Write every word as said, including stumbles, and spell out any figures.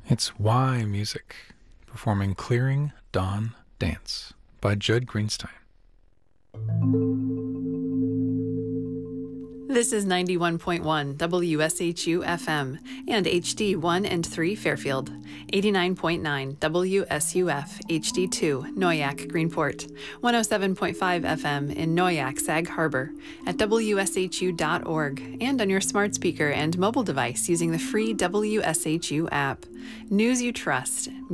It's Why Music, performing Clearing Dawn Dance by Judd Greenstein. This is ninety-one point one W S H U F M and H D one and three Fairfield, eighty-nine point nine W S U F H D two Noyac Greenport, one oh seven point five F M in Noyac Sag Harbor, at W S H U dot org, and on your smart speaker and mobile device using the free W S H U app. News you trust.